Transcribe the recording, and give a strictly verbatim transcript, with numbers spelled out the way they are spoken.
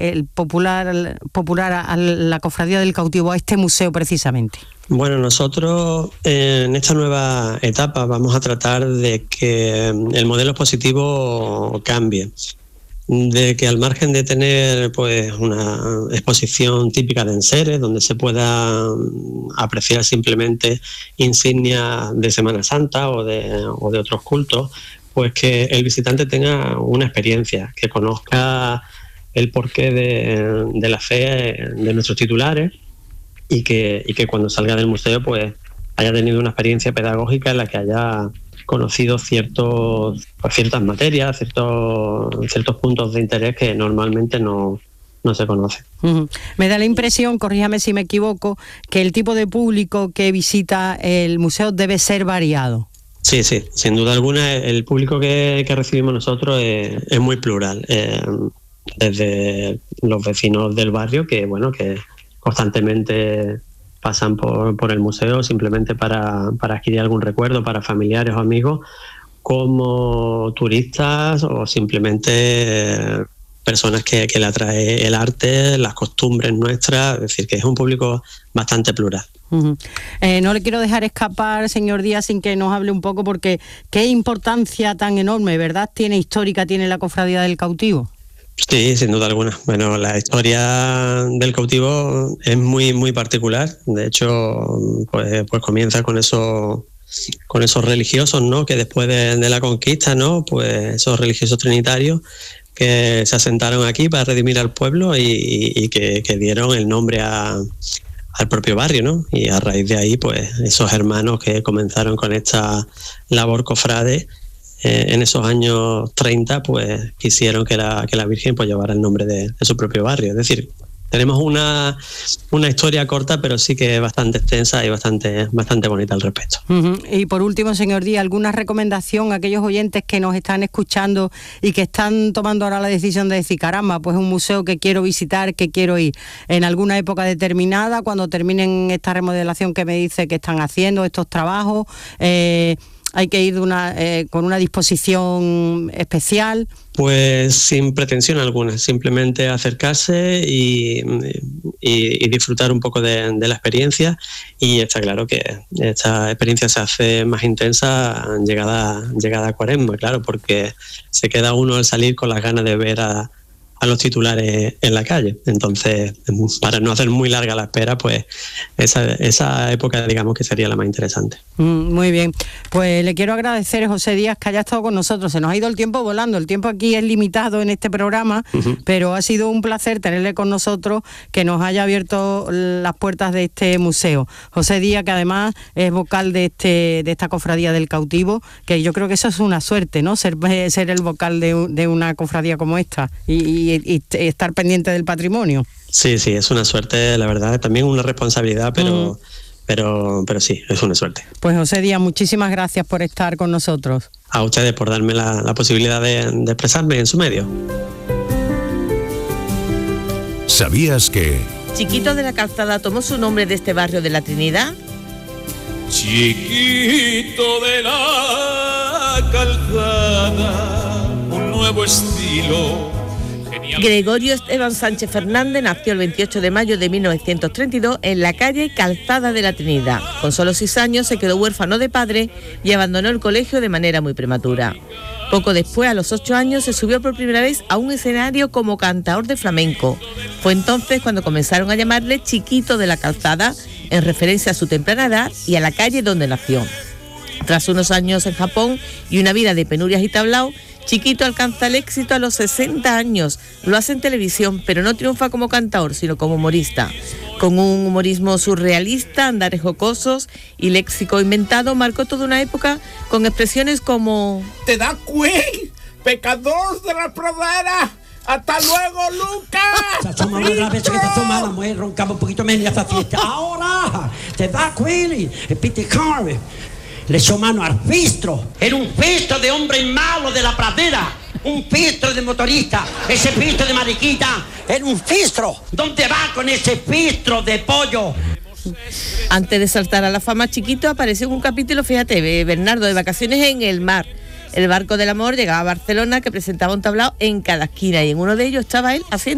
el popular, popular a la Cofradía del Cautivo, a este museo precisamente? Bueno, nosotros en esta nueva etapa vamos a tratar de que el modelo expositivo cambie, de que al margen de tener pues una exposición típica de enseres, donde se pueda apreciar simplemente insignias de Semana Santa o de, o de otros cultos, pues que el visitante tenga una experiencia, que conozca el porqué de, de la fe de nuestros titulares y que, y que cuando salga del museo pues haya tenido una experiencia pedagógica en la que haya conocido ciertos, pues, ciertas materias, ciertos, ciertos puntos de interés que normalmente no, no se conocen. Uh-huh. Me da la impresión, corríjame si me equivoco, que el tipo de público que visita el museo debe ser variado. Sí, sí, sin duda alguna el público que, que recibimos nosotros es, es muy plural, eh, desde los vecinos del barrio que, bueno, que constantemente pasan por, por el museo simplemente para, para adquirir algún recuerdo para familiares o amigos, como turistas o simplemente eh, personas que, que le atrae el arte, las costumbres nuestras, es decir, que es un público bastante plural. Uh-huh. Eh, no le quiero dejar escapar, señor Díaz, sin que nos hable un poco, porque qué importancia tan enorme, ¿verdad?, tiene histórica, tiene la Cofradía del Cautivo. Sí, sin duda alguna. Bueno, la historia del cautivo es muy muy particular. De hecho, pues, pues comienza con esos con esos religiosos, ¿no?, que después de, de la conquista, ¿no?, pues esos religiosos trinitarios que se asentaron aquí para redimir al pueblo y, y, y que, que dieron el nombre a, al propio barrio, ¿no? Y a raíz de ahí, pues esos hermanos que comenzaron con esta labor cofrade Eh, en esos años treinta, pues quisieron que la, que la Virgen pues llevara el nombre de, de su propio barrio. Es decir, tenemos una, una historia corta, pero sí que es bastante extensa y bastante, bastante bonita al respecto. Uh-huh. Y por último, señor Díaz, ¿alguna recomendación a aquellos oyentes que nos están escuchando y que están tomando ahora la decisión de decir, caramba, pues un museo que quiero visitar, que quiero ir en alguna época determinada, cuando terminen esta remodelación que me dice que están haciendo, estos trabajos, eh, hay que ir de una, eh, con una disposición especial? Pues sin pretensión alguna, simplemente acercarse y, y, y disfrutar un poco de, de la experiencia, y está claro que esta experiencia se hace más intensa llegada, llegada a Cuaresma, claro, porque se queda uno al salir con las ganas de ver a a los titulares en la calle. Entonces, para no hacer muy larga la espera, pues esa, esa época, digamos, que sería la más interesante. Mm, muy bien. Pues le quiero agradecer, José Díaz, que haya estado con nosotros. Se nos ha ido el tiempo volando. El tiempo aquí es limitado en este programa, uh-huh. pero ha sido un placer tenerle con nosotros, que nos haya abierto las puertas de este museo. José Díaz, que además es vocal de este de esta Cofradía del Cautivo, que yo creo que eso es una suerte, ¿no?, ser, ser el vocal de, de una cofradía como esta y, y Y, y estar pendiente del patrimonio. Sí, sí, es una suerte, la verdad, también una responsabilidad, pero, mm. pero, pero sí, es una suerte. Pues José Díaz, muchísimas gracias por estar con nosotros. A ustedes por darme la, la posibilidad de, de expresarme en su medio. ¿Sabías que Chiquito de la Calzada tomó su nombre de este barrio de la Trinidad? Chiquito de la Calzada, un nuevo estilo. Gregorio Esteban Sánchez Fernández nació el veintiocho de mayo de mil novecientos treinta y dos en la calle Calzada de la Trinidad. Con solo seis años se quedó huérfano de padre y abandonó el colegio de manera muy prematura. Poco después, a los ocho años, se subió por primera vez a un escenario como cantador de flamenco. Fue entonces cuando comenzaron a llamarle Chiquito de la Calzada, en referencia a su temprana edad y a la calle donde nació. Tras unos años en Japón y una vida de penurias y tablao, Chiquito alcanza el éxito a los sesenta años. Lo hace en televisión, pero no triunfa como cantador, sino como humorista. Con un humorismo surrealista, andares jocosos y léxico inventado, marcó toda una época con expresiones como: ¡Te da cuey, pecador de la pradera! ¡Hasta luego, Lucas! Se asoma una vez que se asoma la mujer, roncaba un poquito menos esta fiesta. ¡Ahora! ¡Te da cuey! ¡Pite carve! Le echó mano al fistro. Era un fistro de hombre malo de la pradera. Un fistro de motorista. Ese fistro de mariquita era un fistro. ¿Dónde va con ese fistro de pollo? Antes de saltar a la fama, Chiquito apareció en un capítulo, fíjate, Bernardo, de Vacaciones en el Mar. El barco del amor llegaba a Barcelona, que presentaba un tablao en cada esquina, y en uno de ellos estaba él haciendo